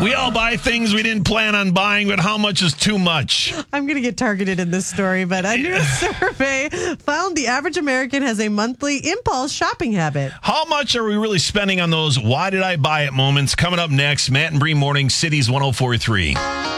We all buy things we didn't plan on buying, but how much is too much? I'm going to get targeted in this story, but a new survey found the average American has a monthly impulse shopping habit. How much are we really spending on those why did I buy it moments? Coming up next, Matt and Bree Morning, Cities 104.3.